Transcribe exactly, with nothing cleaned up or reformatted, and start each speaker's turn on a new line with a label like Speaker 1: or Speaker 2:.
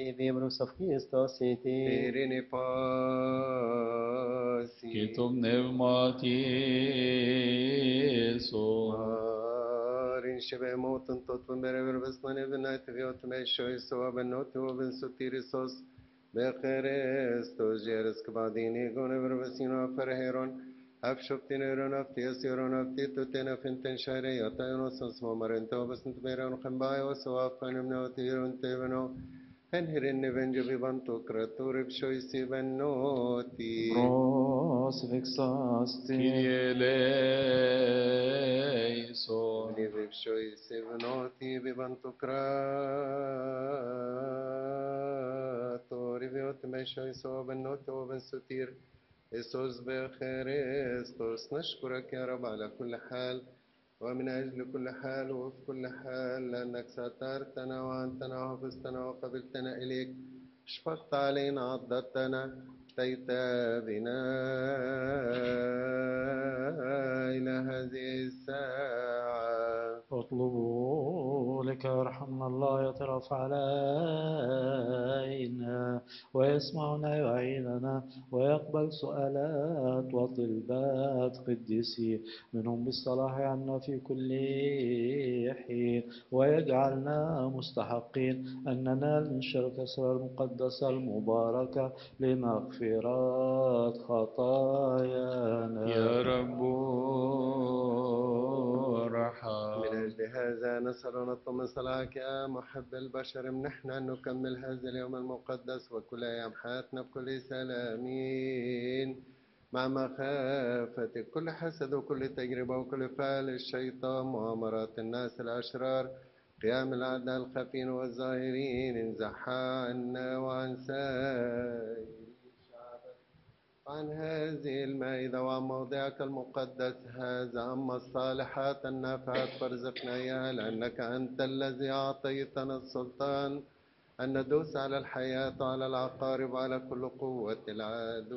Speaker 1: Idibrus of Christos iti.
Speaker 2: Irene pasi.
Speaker 3: Kitum pneumatiso.
Speaker 2: Marin shebe moten tot van berever besnane benait viot me shoiso abenot o ben sotirisos becherestos jeres kabadini gonever besino aferheron afshoptineron aftiasiron aftituten afinten share yatayonos asmomarento besnt beron khambayo so afanim notiron teveno Henhirin venjo vivanto kraturib shoisi benoti.
Speaker 4: Pros vexasti.
Speaker 3: Kyrie eleison.
Speaker 2: Venivib shoisi benoti vivanto kratori viot me shoiso benoti وبن ستير إسوس بخيرستوس نشكرك يا رب على كل حال ومن أجل كل حال وفي كل حال لأنك سترتنا وأنتنا وحفظتنا وقبلتنا إليك شفقت علينا عضدتنا أتيت بنا إلى هذه الساعة
Speaker 4: اطلبوا لك يرحمنا الله يترف علينا ويسمعنا يعيننا ويقبل سؤالات وطلبات قديسي منهم بالصلاح عنا في كل حين ويجعلنا مستحقين أن ننال من شرك الأسرار المقدسة المباركة لمغفرات خطايانا
Speaker 3: يا رب
Speaker 2: من
Speaker 3: ارحم.
Speaker 2: أجل هذا نسأل ونطلب من صلاحك يا محب البشر منحنا أن نكمل هذا اليوم المقدس وكل أيام حياتنا بكل سلامين مع مخافة كل حسد وكل تجربة وكل فعل الشيطان مؤامرات الناس الأشرار قيام الأعداء الخفين والظاهرين انزح عنا وعن سائر عن هذه المائدة وعن موضعك المقدس هذا أما الصالحات النافعات فارزقنا إياها لأنك أنت الذي أعطيتنا السلطان أن ندوس على الحياة وعلى العقارب وعلى كل قوة العدو